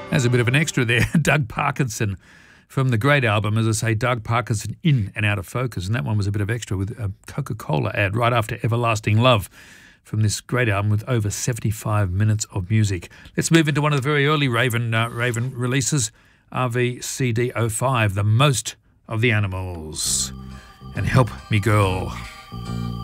As a bit of an extra there, Doug Parkinson from the great album, as I say, Doug Parkinson, In and Out of Focus. And that one was a bit of extra with a Coca-Cola ad right after Everlasting Love from this great album with over 75 minutes of music. Let's move into one of the very early Raven releases, RVCD 05, The Most of the Animals. And Help Me Girl.